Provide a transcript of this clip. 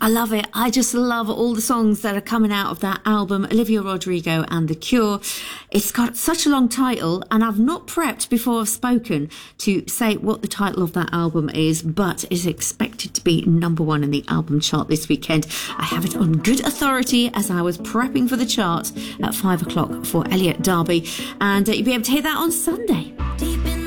I love it. I just love all the songs that are coming out of that album, Olivia Rodrigo and The Cure. It's got such a long title, and I've not prepped before I've spoken to say what the title of that album is, but it's expected to be number one in the album chart this weekend. I have it on good authority as I was prepping for the chart at 5 o'clock for Elliot Derby, and you'll be able to hear that on Sunday.